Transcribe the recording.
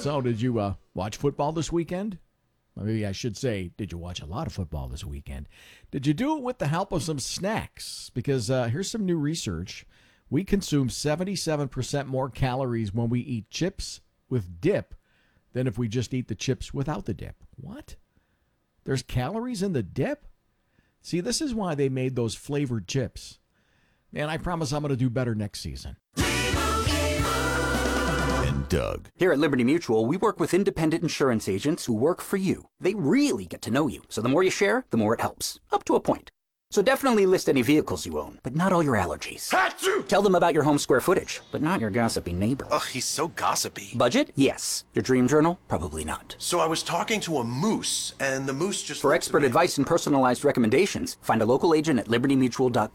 So, did you watch football this weekend? Maybe I should say, did you watch a lot of football this weekend? Did you do it with the help of some snacks? Because here's some new research. We consume 77% more calories when we eat chips with dip than if we just eat the chips without the dip. What? There's calories in the dip? See, this is why they made those flavored chips. Man, I promise I'm going to do better next season. And Doug. Here at Liberty Mutual, we work with independent insurance agents who work for you. They really get to know you. So the more you share, the more it helps. Up to a point. So definitely list any vehicles you own, but not all your allergies. Achoo! Tell them about your home square footage, but not your gossipy neighbor. Ugh, he's so gossipy. Budget? Yes. Your dream journal? Probably not. So I was talking to a moose, and the moose just... For expert advice and personalized recommendations, find a local agent at libertymutual.com.